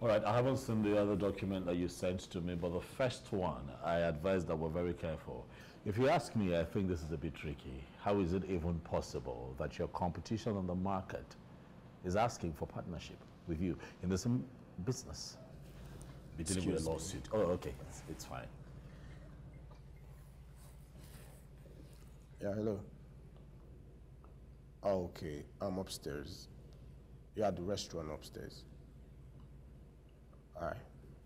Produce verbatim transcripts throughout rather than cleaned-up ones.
All right, I haven't seen the other document that you sent to me, but the first one, I advise that we're very careful. If you ask me, I think this is a bit tricky. How is it even possible that your competition on the market is asking for partnership with you in the same business? Be dealing with a lawsuit. Oh, okay, it's, it's fine. Yeah, hello. Oh, okay, I'm upstairs. You're at the restaurant upstairs. All right.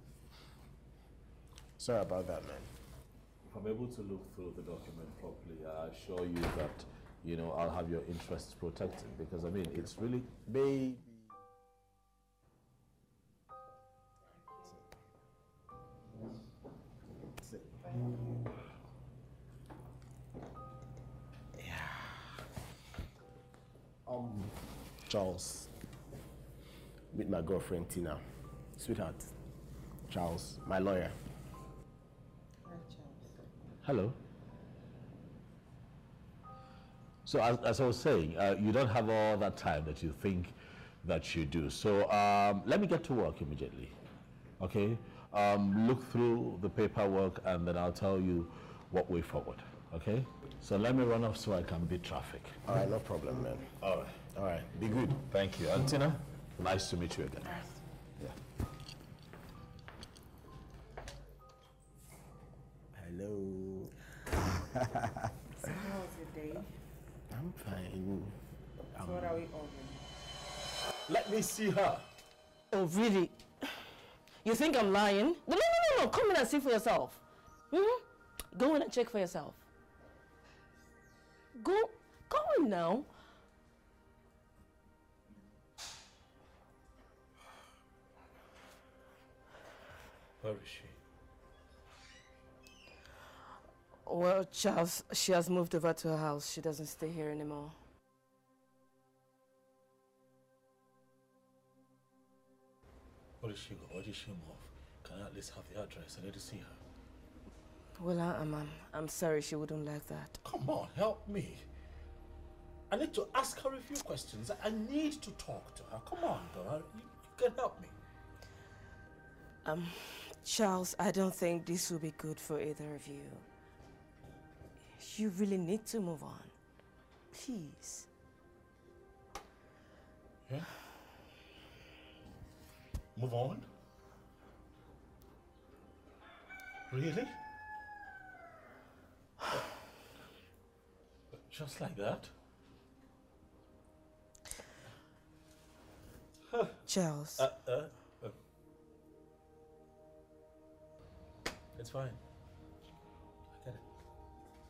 Sorry about that, man. If I'm able to look through the document properly, I assure you that, you know, I'll have your interests protected, because, I mean, it's really... Baby. Sit. Yeah. Um, Charles. Meet my girlfriend, Tina. Sweetheart. Charles, my lawyer. Hi, Charles. Hello. So as, as I was saying, uh, you don't have all that time that you think that you do. So um, let me get to work immediately. Okay? Um, look through the paperwork and then I'll tell you what way forward. Okay? So let me run off so I can beat traffic. All right, no problem, man. All right. All right, be good. Thank you. And Tina, nice to meet you again. Nice. Yeah. Hello. So how was your day? I'm fine. So what are we ordering? Let me see her. Oh, really? You think I'm lying? No, no, no, no, come in and see for yourself. Hmm? Go in and check for yourself. Go, go on now. Where is she? Well, Charles, she has moved over to her house. She doesn't stay here anymore. Where did she go? Where did she move? Can I at least have the address? I need to see her. Well, I, I'm, I'm, I'm sorry she wouldn't like that. Come on, help me. I need to ask her a few questions. I need to talk to her. Come on, Dora. You, you can help me. Um, Charles, I don't think this will be good for either of you. You really need to move on. Please. Yeah? Move on? Really? Just like that? Charles. Uh, uh, uh. It's fine.